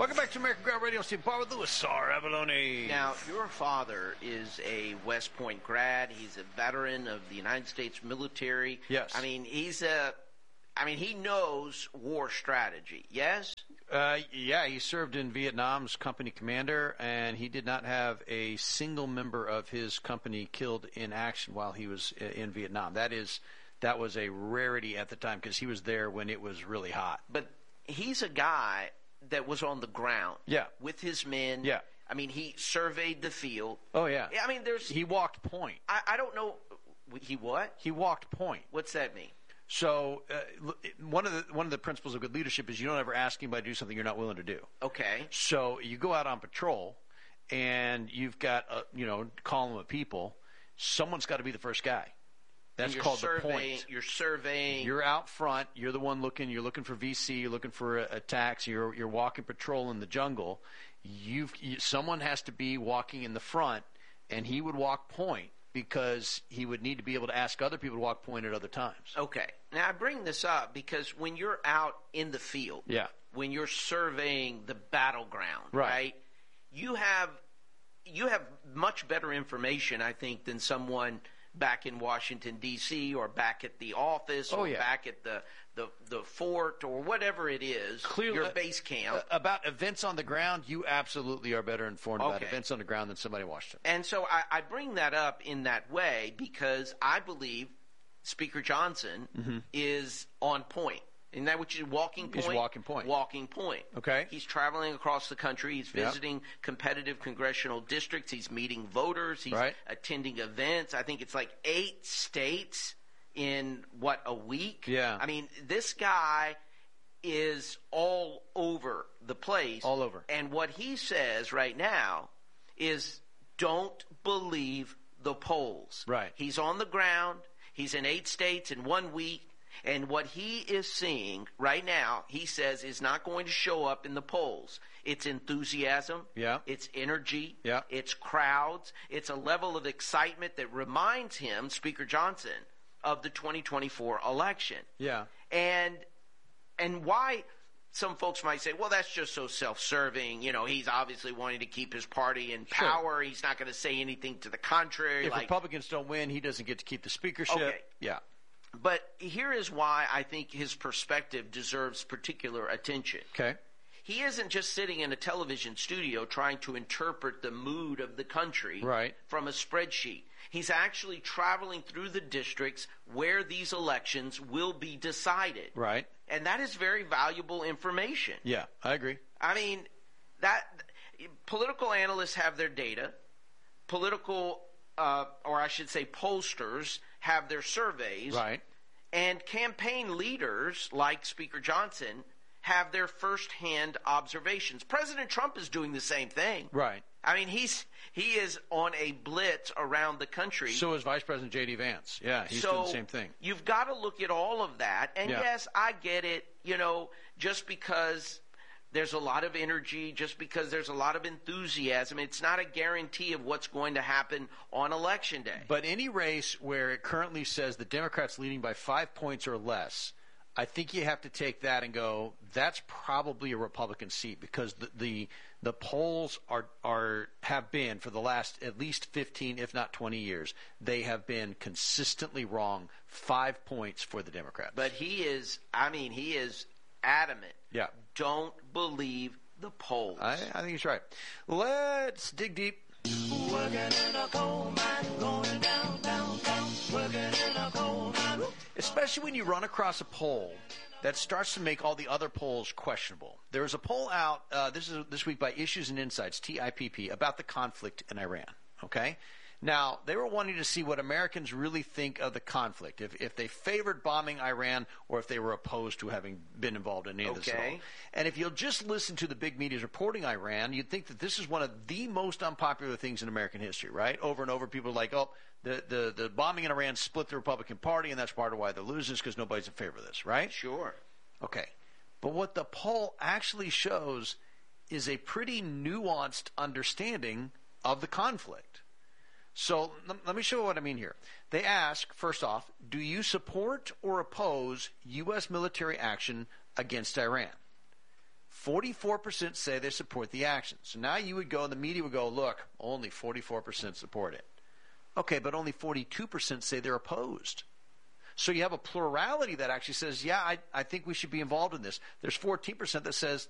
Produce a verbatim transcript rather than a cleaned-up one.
Welcome back to American Ground Radio. Steve Barr with Louis Sar Abalone. Now, your father is a West Point grad. He's a veteran of the United States military. Yes. I mean, he's a. I mean, he knows war strategy. Yes. Uh, yeah, he served in Vietnam's company commander, and he did not have a single member of his company killed in action while he was in Vietnam. That is, that was a rarity at the time because he was there when it was really hot. But he's a guy that was on the ground. Yeah. With his men. Yeah. I mean, he surveyed the field. Oh yeah. I mean, there's. He walked point. I, I don't know. He what? He walked point. What's that mean? So uh, one of the one of the principles of good leadership is you don't ever ask anybody to do something you're not willing to do. Okay. So you go out on patrol, and you've got a, you know column of people. Someone's got to be the first guy. That's called the point. You're surveying. You're out front. You're the one looking. You're looking for V C. You're looking for attacks. You're you're walking patrol in the jungle. You've you, someone has to be walking in the front, and he would walk point because he would need to be able to ask other people to walk point at other times. Okay. Now I bring this up because when you're out in the field, yeah, when you're surveying the battleground, right, right you have you have much better information, I think, than someone back in Washington, D C, or back at the office, oh, or yeah. back at the, the, the fort, or whatever it is, Clearly, your base camp. Uh, about events on the ground, you absolutely are better informed okay. about events on the ground than somebody in Washington. And so I, I bring that up in that way because I believe Speaker Johnson mm-hmm. is on point. Isn't that what you walking point? He's walking point. Walking point. Okay. He's traveling across the country. He's visiting yep. competitive congressional districts. He's meeting voters. He's right. attending events. I think it's like eight states in, what, a week? Yeah. I mean, this guy is all over the place. All over. And what he says right now is don't believe the polls. Right. He's on the ground. He's in eight states in one week. And what he is seeing right now, he says, is not going to show up in the polls. It's enthusiasm. Yeah. It's energy. Yeah. It's crowds. It's a level of excitement that reminds him, Speaker Johnson, of the twenty twenty-four election. Yeah. And and why some folks might say, well, that's just so self-serving. You know, he's obviously wanting to keep his party in power. Sure. He's not going to say anything to the contrary. If like, Republicans don't win, he doesn't get to keep the speakership. Okay. Yeah. But here is why I think his perspective deserves particular attention. Okay. He isn't just sitting in a television studio trying to interpret the mood of the country right. from a spreadsheet. He's actually traveling through the districts where these elections will be decided. Right. And that is very valuable information. Yeah, I agree. I mean, that political analysts have their data. Political, uh, or I should say pollsters, have their surveys. Right. And campaign leaders, like Speaker Johnson, have their firsthand observations. President Trump is doing the same thing. Right. I mean, he's he is on a blitz around the country. So is Vice President J D. Vance. Yeah, he's so doing the same thing. You've got to look at all of that. And yeah. yes, I get it, you know, just because there's a lot of energy, just because there's a lot of enthusiasm, it's not a guarantee of what's going to happen on Election Day. But any race where it currently says the Democrats leading by five points or less, I think you have to take that and go, that's probably a Republican seat because the the, the polls are are have been for the last at least fifteen, if not twenty years, they have been consistently wrong, five points for the Democrats. But he is, I mean, he is adamant. Yeah. Don't believe the polls. I, I think he's right. Let's dig deep. Working in a coal mine, going down, down, down. Working in a coal mine. Especially when you run across a poll that starts to make all the other polls questionable. There was a poll out uh, this is this week by Issues and Insights, T I P P, about the conflict in Iran. Okay? Now, they were wanting to see what Americans really think of the conflict, if if they favored bombing Iran or if they were opposed to having been involved in any of this at all. Okay. And if you'll just listen to the big media's reporting Iran, you'd think that this is one of the most unpopular things in American history, right? Over and over, people are like, oh, the, the, the bombing in Iran split the Republican Party, and that's part of why they're losing, because nobody's in favor of this, right? Sure. Okay. But what the poll actually shows is a pretty nuanced understanding of the conflict. So let me show you what I mean here. They ask, first off, do you support or oppose U S military action against Iran? forty-four percent say they support the action. So now you would go, the media would go, look, only forty-four percent support it. Okay, but only forty-two percent say they're opposed. So you have a plurality that actually says, yeah, I, I think we should be involved in this. There's fourteen percent that says